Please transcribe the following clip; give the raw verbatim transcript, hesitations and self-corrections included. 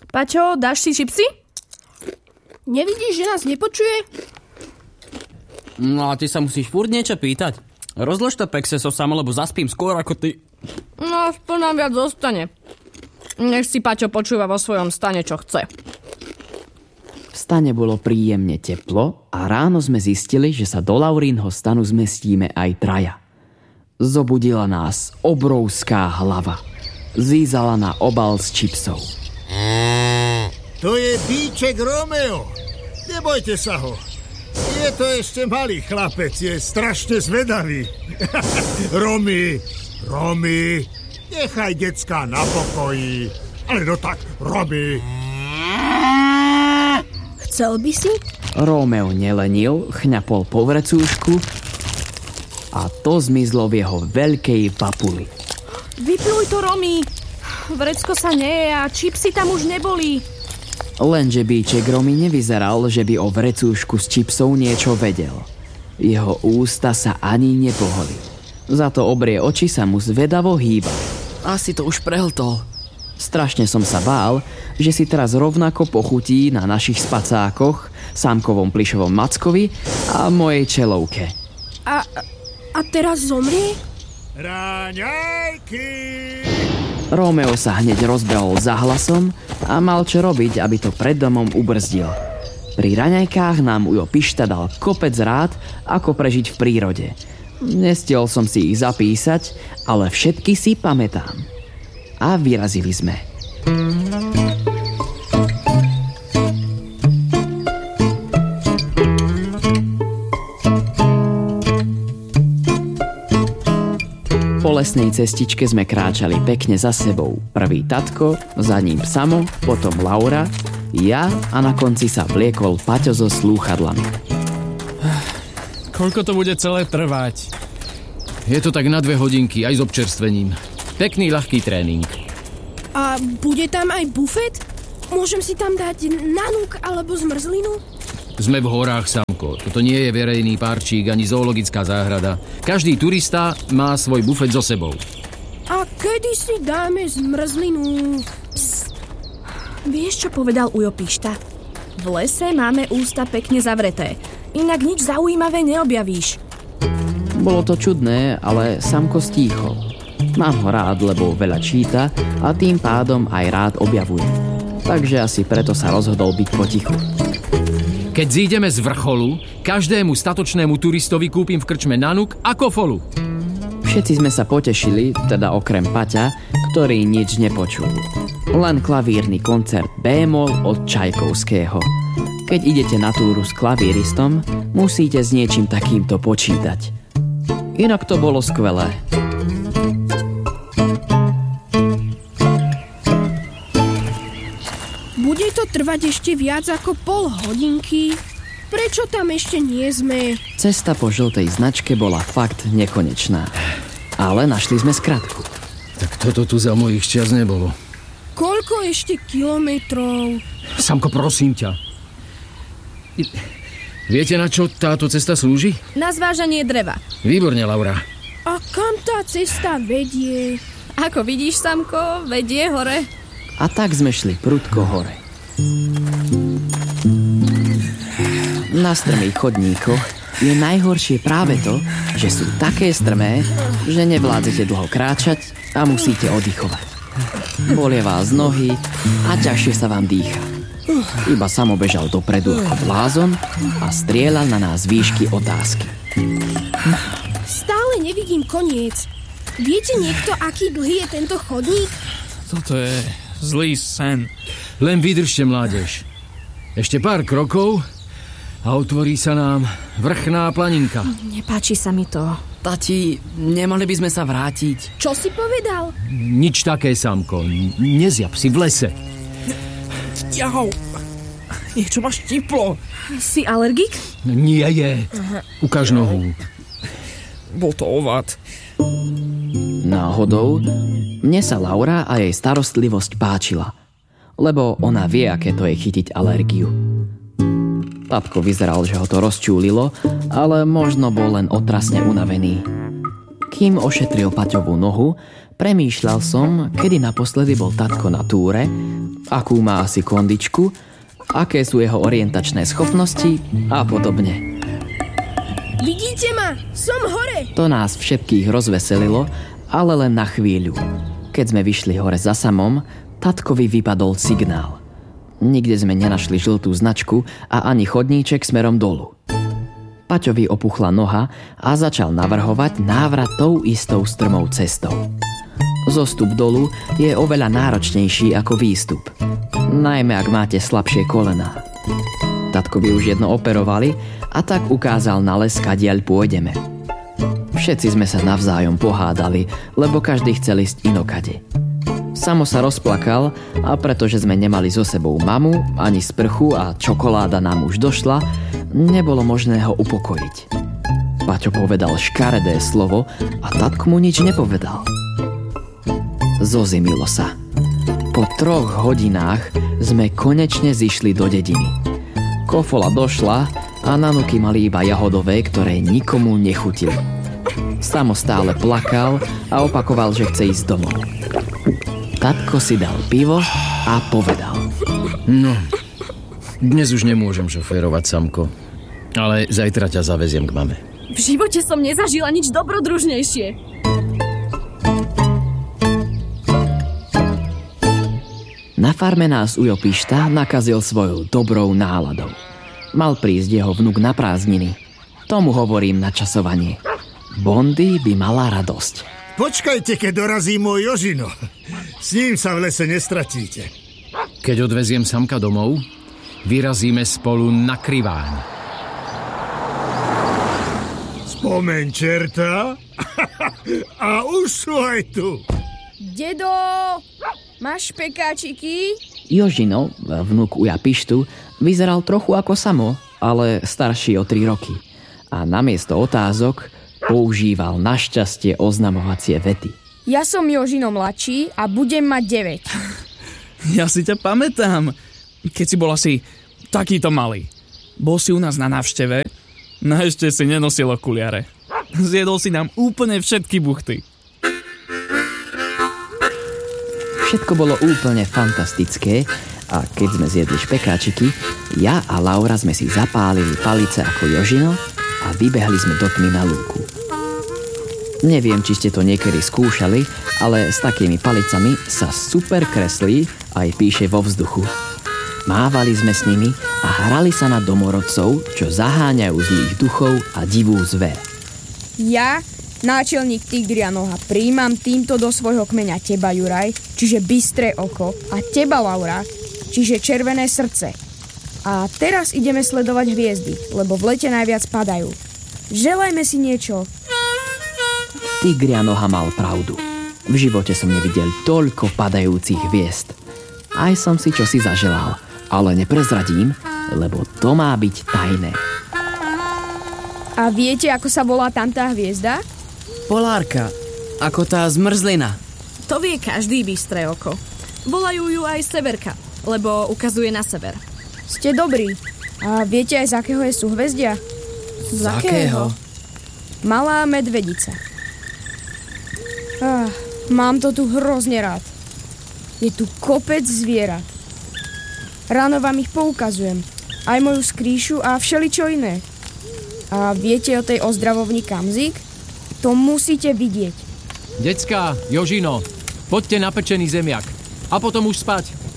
Paťo, dáš si čipsy? Nevidíš, že nás nepočuje? No a ty sa musíš furt niečo pýtať. Rozlož to pekse so samo, lebo zaspím skôr ako ty. No, aspoň nám viac zostane. Nech si Paťo počúva vo svojom stane, čo chce. V stane bolo príjemne teplo a ráno sme zistili, že sa do Laurínho stanu zmestíme aj traja. Zobudila nás obrovská hlava. Zízala na obal s čipsov. To je Bíček Romeo. Nebojte sa ho. Je to ešte malý chlapec, je strašne zvedavý. Romy, Romy, nechaj decká na pokoji. Ale no tak, Romy. Chcel by si? Romeo nelenil, chňapol po vrecúšku a to zmizlo v jeho veľkej papuli. Vypluj to, Romy. Vrecko sa neje a čipsy tam už neboli. Lenže Bíček Romy nevyzeral, že by o vrecúšku s čipsou niečo vedel. Jeho ústa sa ani nepohli. Za to obrie oči sa mu zvedavo hýbali. Asi to už prehltol. Strašne som sa bál, že si teraz rovnako pochutí na našich spacákoch, sámkovom plyšovom mackovi a mojej čelovke. A, a teraz zomrie? Ráňajky! Romeo sa hneď rozbehol za hlasom a mal čo robiť, aby to pred domom ubrzdil. Pri raňajkách nám Ujo Pišta dal kopec rád, ako prežiť v prírode. Nestiel som si ich zapísať, ale všetky si pamätám. A vyrazili sme. Po lesnej cestičke sme kráčali pekne za sebou. Prvý tatko, za ním Samo, potom Laura, ja a na konci sa vliekol Paťo so slúchadlami. Koľko to bude celé trvať? Je to tak na dve hodinky, aj s občerstvením. Pekný, ľahký tréning. A bude tam aj bufet? Môžem si tam dať nanúk alebo zmrzlinu? Sme v horách, Samko. Toto nie je verejný parčík ani zoologická záhrada. Každý turista má svoj bufet so sebou. A kedy si dáme zmrzlinu? Psst. Vieš, čo povedal Ujo Pišta? V lese máme ústa pekne zavreté. Inak nič zaujímavé neobjavíš. Bolo to čudné, ale Samko stíchol. Mám ho rád, lebo veľa číta a tým pádom aj rád objavuje. Takže asi preto sa rozhodol byť potichu. Keď zídeme z vrcholu, každému statočnému turistovi kúpim v krčme nanuk a kofolu. Všetci sme sa potešili, teda okrem Paťa, ktorý nič nepočul. Len klavírny koncert bé-moll od Čajkovského. Keď idete na túru s klavíristom, musíte s niečím takýmto počítať. Inak to bolo skvelé. Bude to trvať ešte viac ako pol hodinky? Prečo tam ešte nie sme? Cesta po žltej značke bola fakt nekonečná. Ale našli sme skratku. Tak toto tu za mojich čias nebolo. Koľko ešte kilometrov? Samko, prosím ťa. Viete, na čo táto cesta slúži? Na zvážanie dreva. Výborne, Laura. A kam tá cesta vedie? Ako vidíš, Samko, vedie hore. A tak sme šli prudko hore. Na strmých chodníkoch je najhoršie práve to, že sú také strmé, že nevládzete dlho kráčať a musíte oddychovať. Bolia vás nohy a ťažšie sa vám dýcha. Iba Samo bežal dopredu ako blázon a strieľal na nás výšky otázky. Stále nevidím koniec. Viete niekto, aký dlhý je tento chodník? Toto je zlý sen. Len vydržte, mládež. Ešte pár krokov a otvorí sa nám vrchná planinka. Nepáči sa mi to. Tati, nemali by sme sa vrátiť. Čo si povedal? Nič také, Samko. Nezjab si v lese. Jau, niečo ma štiplo. Si alergik? Nie je. Ukáž nohu. Bol to ovad. Náhodou, mne sa Laura a jej starostlivosť páčila, lebo ona vie, aké to je chytiť alergiu. Tatko vyzeral, že ho to rozčúlilo, ale možno bol len otrasne unavený. Kým ošetril Paťovú nohu, Premýšľal som, kedy naposledy bol tatko na túre, akú má asi kondičku, aké sú jeho orientačné schopnosti a podobne. Vidíte ma? Som hore! To nás všetkých rozveselilo, ale len na chvíľu. Keď sme vyšli hore za samom, tatkovi vypadol signál. Nikde sme nenašli žltú značku a ani chodníček smerom dolu. Paťovi opuchla noha a začal navrhovať návrat tou istou strmou cestou. Zostup dolu je oveľa náročnejší ako výstup, najmä ak máte slabšie kolená. Tatkovi už jedno operovali a tak ukázal na les, kadiaľ pôjdeme. Všetci sme sa navzájom pohádali, lebo každý chcel ísť inokade. Samo sa rozplakal a pretože sme nemali so sebou mamu, ani sprchu a čokoláda nám už došla, nebolo možné ho upokojiť. Paťo povedal škaredé slovo a tatko mu nič nepovedal. Zozimilo sa. Po troch hodinách sme konečne zišli do dediny. Kofola došla a nanuky mali iba jahodové, ktoré nikomu nechutili. Samo stále plakal a opakoval, že chce ísť domov. Tatko si dal pivo a povedal: No, dnes už nemôžem šoférovať, Samko, ale zajtra ťa zaveziem k mame. V živote som nezažila nič dobrodružnejšie. Na farme nás Ujo Pišta nakazil svojou dobrou náladou. Mal prísť jeho vnuk na prázdniny. Tomu hovorím načasovanie. Bondy by mala radosť. Počkajte, keď dorazí môj Jožino. S ním sa v lese nestratíte. Keď odveziem Samka domov, vyrazíme spolu na Kriváň. Spomeň, čerta. A už sú aj tu. Dedo, máš pekáčiky? Jožino, vnuk Uja Pištu, vyzeral trochu ako Samo, ale starší o tri roky. A namiesto otázok používal našťastie oznamovacie vety. Ja som Jožino mladší a budem mať deväť. Ja si ťa pamätám, keď si bol asi takýto malý. Bol si u nás na návšteve, no ešte si nenosil okuliare. Zjedol si nám úplne všetky buchty. Všetko bolo úplne fantastické a keď sme zjedli špekáčiky, ja a Laura sme si zapálili palice ako Jožino a vybehli sme do tmy na lúku. Neviem, či ste to niekedy skúšali, ale s takými palicami sa super kreslí aj píše vo vzduchu. Mávali sme s nimi a hrali sa na domorodcov, čo zaháňajú zlých duchov a divú zver. Ja, náčelník Tigria Noha, prijímam týmto do svojho kmeňa teba, Juraj, čiže bystré oko, a teba, Laura, čiže červené srdce. A teraz ideme sledovať hviezdy, lebo v lete najviac padajú. Želajme si niečo. Tigria Noha mal pravdu. V živote som nevidel toľko padajúcich hviezd. Aj som si čosi zaželal, ale neprezradím, lebo to má byť tajné. A viete, ako sa volá tamtá hviezda? Polárka, ako tá zmrzlina. To vie každý bystré oko. Volajú ju aj Severka, lebo ukazuje na sever. Ste dobrí. A viete aj, z akého je súhvezdia? Z akého? Malá medvedica. Ah, mám to tu hrozne rád. Je tu kopec zvierat. Ráno vám ich poukazujem. Aj moju skrýšu a všeličo iné. A viete o tej ozdravovni Kamzik? To musíte vidieť. Decká, Jožino, poďte na pečený zemiak. A potom už spať.